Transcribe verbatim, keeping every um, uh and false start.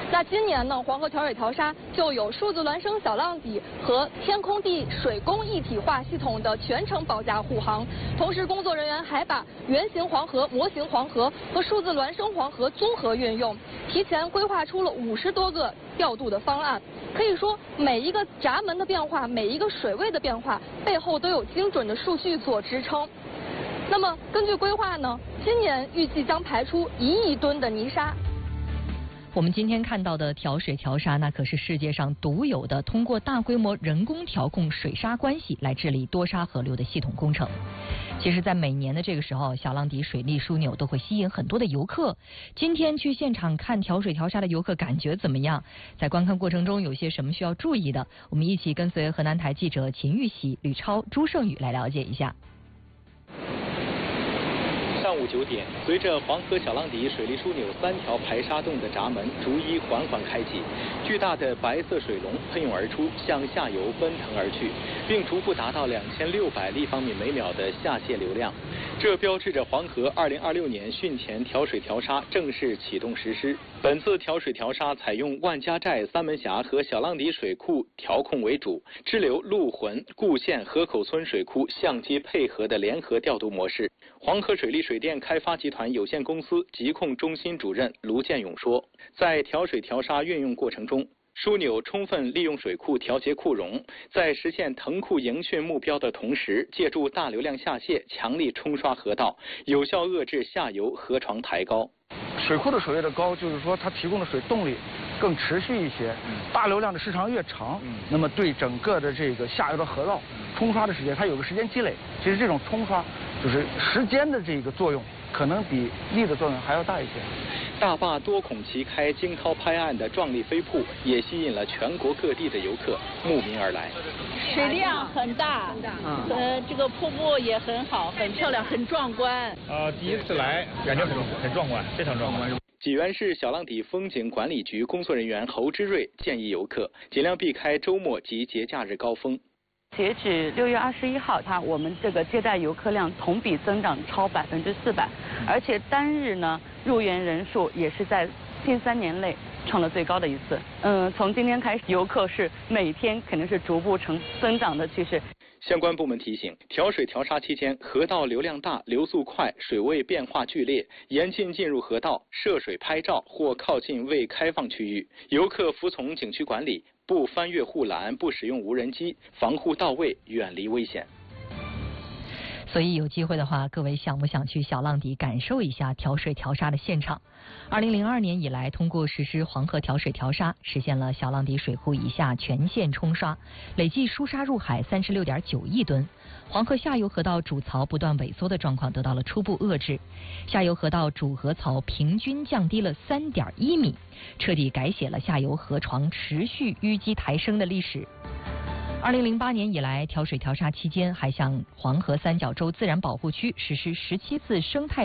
那今年呢，黄河调水调沙就有数字孪生小浪底和天空地水工一体化系统的全程保驾护航，同时工作人员还把原型黄河、模型黄河和数字孪生黄河综合运用，提前规划出了五十多个调度的方案。可以说，每一个闸门的变化，每一个水位的变化，背后都有精准的数据做支撑。那么，根据规划呢，今年预计将排出一亿吨的泥沙。 我们今天看到的调水调沙，那可是世界上独有的通过大规模人工调控水沙关系来治理多沙河流的系统工程。其实，在每年的这个时候，小浪底水利枢纽都会吸引很多的游客。今天去现场看调水调沙的游客感觉怎么样？在观看过程中有些什么需要注意的？我们一起跟随河南台记者秦玉喜、吕超、朱胜宇来了解一下。 上午九点，随着黄河小浪底水利枢纽三条排沙洞的闸门逐一缓缓开启，巨大的白色水龙喷涌而出，向下游奔腾而去，并逐步达到两千六百立方米每秒的下泄流量。这标志着黄河二零二六年汛前调水调沙正式启动实施。本次调水调沙采用万家寨、三门峡和小浪底水库调控为主，支流陆浑、固县、河口村水库相机配合的联合调度模式。黄河水利水电开发集团有限公司疾控中心主任卢建勇说，在调水调沙运用过程中，枢纽充分利用水库调节库容，在实现腾库迎汛目标的同时，借助大流量下泄强力冲刷河道，有效遏制下游河床抬高。 水库的水位的高，就是说它提供的水动力更持续一些，大流量的时长越长，那么对整个的这个下游的河道冲刷的时间，它有个时间积累。其实这种冲刷就是时间的这个作用，可能比力的作用还要大一些。 大坝多孔齐开、惊涛拍岸的壮丽飞瀑，也吸引了全国各地的游客慕名而来。 水量很大，呃，这个瀑布也很好，很漂亮，很壮观。 呃，第一次来，感觉很很壮观，非常壮观。 济源市小浪底风景管理局工作人员侯之瑞建议游客尽量避开周末及节假日高峰。 截止六月二十一号，它我们这个接待游客量同比增长超百分之四百，而且单日呢入园人数也是在近三年内创了最高的一次。嗯，从今天开始，游客是每天肯定是逐步呈增长的趋势。 相关部门提醒，调水调沙期间，河道流量大、流速快、水位变化剧烈，严禁进入河道涉水拍照或靠近未开放区域。游客服从景区管理，不翻越护栏，不使用无人机，防护到位，远离危险。 所以有机会的话，各位想不想去小浪底感受一下调水调沙的现场？二零零二年以来，通过实施黄河调水调沙，实现了小浪底水库以下全线冲刷，累计输沙入海三十六点九亿吨。黄河下游河道主槽不断萎缩的状况得到了初步遏制，下游河道主河槽平均降低了三点一米，彻底改写了下游河床持续淤积抬升的历史。二零零八年以来，调水调沙期间还向黄河三角洲自然保护区实施十七次生态